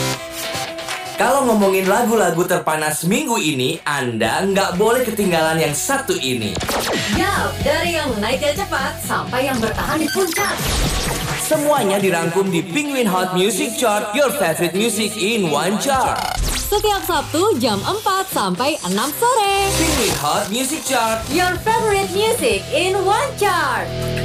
Kalau ngomongin lagu-lagu terpanas minggu ini, Anda nggak boleh ketinggalan yang satu ini. Yap, dari yang naiknya cepat sampai yang bertahan di puncak. Semuanya dirangkum di Penguin Hot Music Chart, your favorite music in one chart. Setiap Sabtu jam 4 sampai 6 sore. Penguin Hot Music Chart. Your favorite music in one chart.